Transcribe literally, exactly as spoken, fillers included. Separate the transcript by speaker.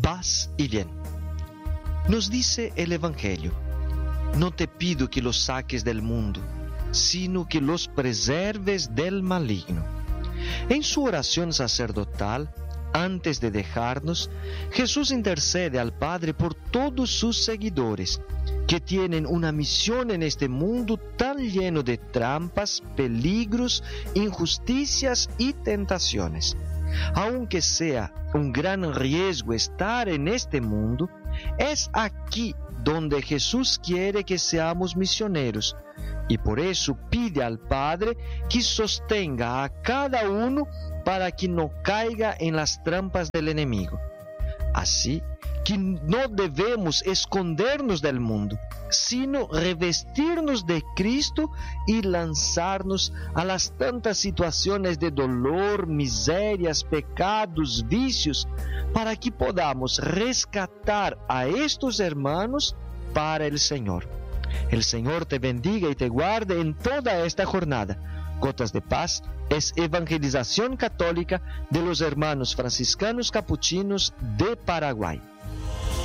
Speaker 1: paz y bien. Nos dice el Evangelio: no te pido que los saques del mundo, sino que los preserves del maligno. En su oración sacerdotal, antes de dejarnos, Jesús intercede al Padre por todos sus seguidores, que tienen una misión en este mundo tan lleno de trampas, peligros, injusticias y tentaciones. Aunque sea un gran riesgo estar en este mundo, es aquí donde Jesús quiere que seamos misioneros, y por eso pide al Padre que sostenga a cada uno para que no caiga en las trampas del enemigo. Así que no debemos escondernos del mundo, sino revestirnos de Cristo y lanzarnos a las tantas situaciones de dolor, miserias, pecados, vicios, para que podamos rescatar a estos hermanos para el Señor. El Señor te bendiga y te guarde en toda esta jornada. Gotas de Paz es evangelización católica de los hermanos franciscanos capuchinos de Paraguay.